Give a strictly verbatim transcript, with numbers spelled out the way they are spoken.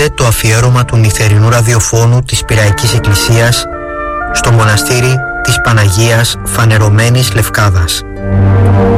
ακούτε το αφιέρωμα του νυχτερινού ραδιοφώνου της Πειραϊκής Εκκλησίας στο μοναστήρι της Παναγίας Φανερωμένης Λευκάδας.